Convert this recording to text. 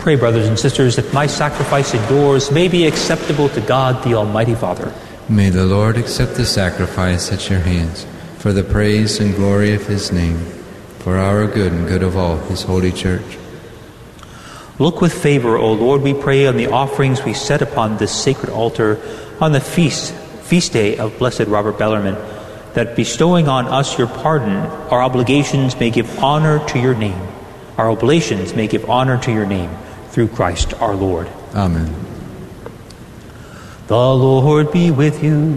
Pray, brothers and sisters, that my sacrifice and yours may be acceptable to God, the Almighty Father. May the Lord accept the sacrifice at your hands, for the praise and glory of his name, for our good and good of all his holy church. Look with favor, O Lord, we pray, on the offerings we set upon this sacred altar on the feast day of Blessed Robert Bellarmine, that bestowing on us your pardon, our obligations may give honor to your name. Our oblations may give honor to your name, through Christ our Lord. Amen. The Lord be with you.